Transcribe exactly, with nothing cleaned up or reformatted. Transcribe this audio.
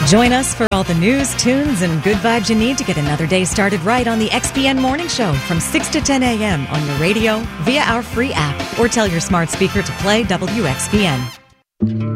Join us for all the news, tunes, and good vibes you need to get another day started right on the X P N Morning Show from six to ten a.m. on your radio, via our free app, or tell your smart speaker to play W X P N.